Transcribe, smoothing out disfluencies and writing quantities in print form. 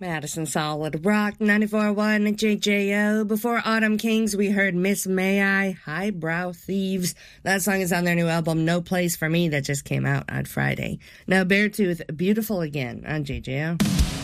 Madison Solid Rock 94.1 JJO. Before Autumn Kings, we heard Miss May I, Highbrow Thieves. That song is on their new album, No Place for Me, that just came out on Friday. Now, Beartooth, Beautiful Again on JJO.